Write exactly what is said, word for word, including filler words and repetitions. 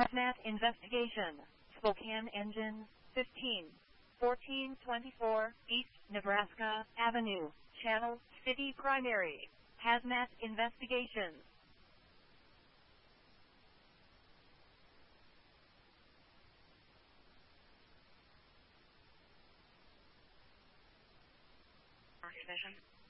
Hazmat investigation. Spokane Engine fifteen fourteen twenty-four East Nebraska Avenue, Channel City Primary. Hazmat investigation. Division.